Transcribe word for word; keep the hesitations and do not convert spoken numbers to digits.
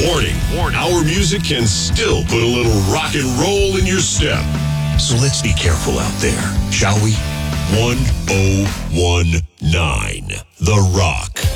Warning, warning. Our music can still put a little rock and roll in your step. So let's be careful out there, shall we? one oh one nine The Rock.